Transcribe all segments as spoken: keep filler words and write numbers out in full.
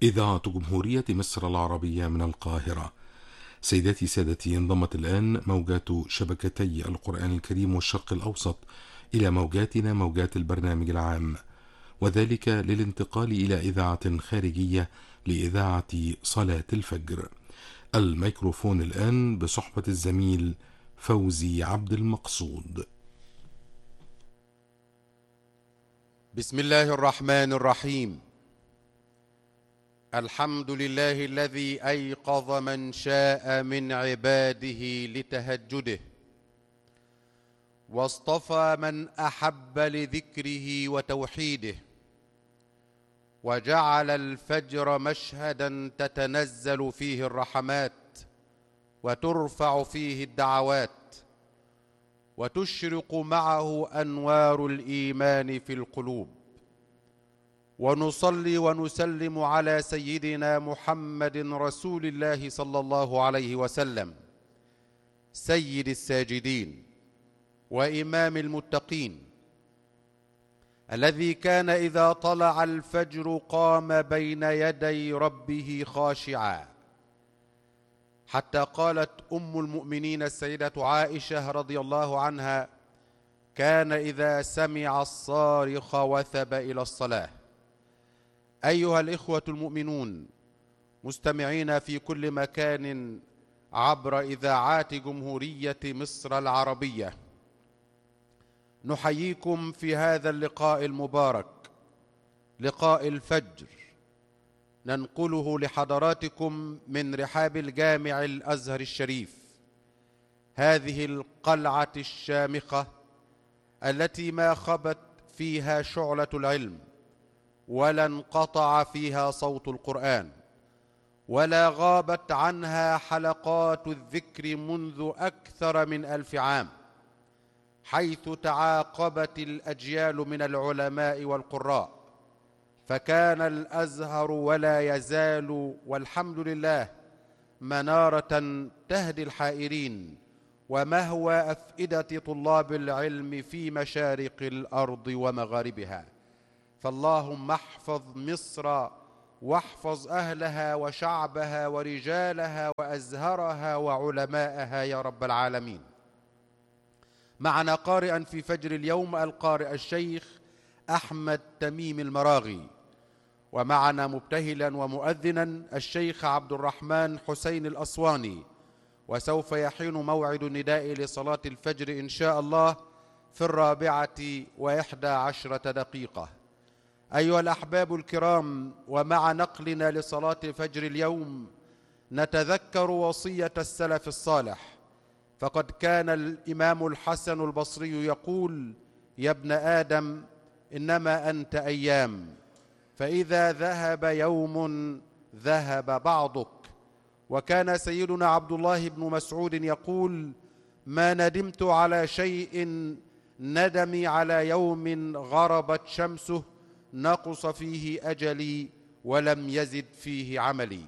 إذاعة جمهورية مصر العربية من القاهرة. سيداتي سادتي، انضمت الآن موجات شبكتي القرآن الكريم والشرق الأوسط إلى موجاتنا موجات البرنامج العام، وذلك للانتقال إلى إذاعة خارجية لإذاعة صلاة الفجر. الميكروفون الآن بصحبة الزميل فوزي عبد المقصود. بسم الله الرحمن الرحيم. الحمد لله الذي أيقظ من شاء من عباده لتهجده، واصطفى من أحب لذكره وتوحيده، وجعل الفجر مشهدا تتنزل فيه الرحمات وترفع فيه الدعوات وتشرق معه أنوار الإيمان في القلوب. ونصلي ونسلم على سيدنا محمد رسول الله صلى الله عليه وسلم، سيد الساجدين وإمام المتقين، الذي كان إذا طلع الفجر قام بين يدي ربه خاشعا، حتى قالت أم المؤمنين السيدة عائشة رضي الله عنها: كان إذا سمع الصارخ وثب إلى الصلاة. أيها الإخوة المؤمنون، مستمعين في كل مكان عبر إذاعات جمهورية مصر العربية، نحييكم في هذا اللقاء المبارك، لقاء الفجر، ننقله لحضراتكم من رحاب الجامع الأزهر الشريف، هذه القلعة الشامخة التي ما خبت فيها شعلة العلم، ولا انقطع فيها صوت القرآن، ولا غابت عنها حلقات الذكر منذ أكثر من ألف عام، حيث تعاقبت الأجيال من العلماء والقراء، فكان الأزهر ولا يزال والحمد لله منارة تهدي الحائرين ومهوى أفئدة طلاب العلم في مشارق الأرض ومغاربها. فاللهم احفظ مصر واحفظ أهلها وشعبها ورجالها وأزهرها وعلماءها يا رب العالمين. معنا قارئا في فجر اليوم القارئ الشيخ أحمد تميم المراغي، ومعنا مبتهلا ومؤذنا الشيخ عبد الرحمن حسين الأسواني، وسوف يحين موعد النداء لصلاة الفجر إن شاء الله في الرابعة وإحدى عشرة دقيقة. أيها الأحباب الكرام، ومع نقلنا لصلاة فجر اليوم نتذكر وصية السلف الصالح، فقد كان الإمام الحسن البصري يقول: يا ابن آدم إنما أنت أيام، فإذا ذهب يوم ذهب بعضك. وكان سيدنا عبد الله بن مسعود يقول: ما ندمت على شيء ندمي على يوم غربت شمسه نقص فيه أجلي ولم يزد فيه عملي.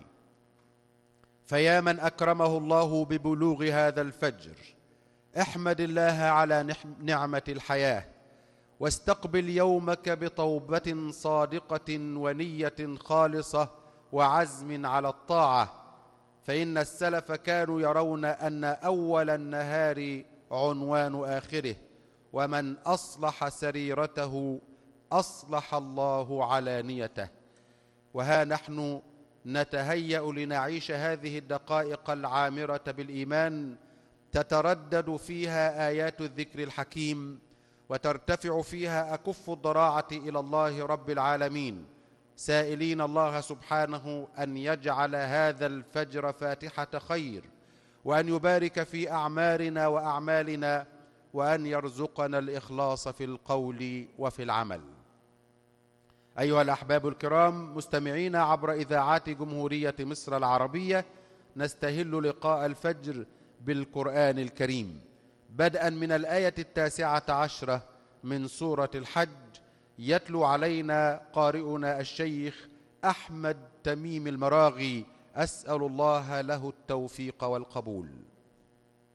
فيا من أكرمه الله ببلوغ هذا الفجر، احمد الله على نعمة الحياة، واستقبل يومك بتوبة صادقة ونية خالصة وعزم على الطاعة، فإن السلف كانوا يرون أن أول النهار عنوان آخره، ومن أصلح سريرته أصلح الله علانيته. وها نحن نتهيأ لنعيش هذه الدقائق العامرة بالإيمان، تتردد فيها آيات الذكر الحكيم، وترتفع فيها أكف الضراعة إلى الله رب العالمين، سائلين الله سبحانه أن يجعل هذا الفجر فاتحة خير، وأن يبارك في أعمارنا وأعمالنا، وأن يرزقنا الإخلاص في القول وفي العمل. أيها الأحباب الكرام، مستمعين عبر إذاعات جمهورية مصر العربية، نستهل لقاء الفجر بالقرآن الكريم، بدءا من الآية التاسعة عشرة من سورة الحج. يتلو علينا قارئنا الشيخ أحمد تميم المراغي، أسأل الله له التوفيق والقبول.